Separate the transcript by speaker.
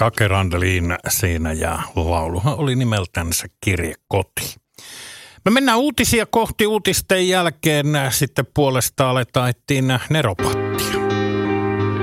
Speaker 1: Kake Randelin siinä ja lauluhan oli nimeltänsä Kirje kotiin. Me mennään uutisia kohti, uutisten jälkeen sitten puolestaan aletaan etsiä Neropattia.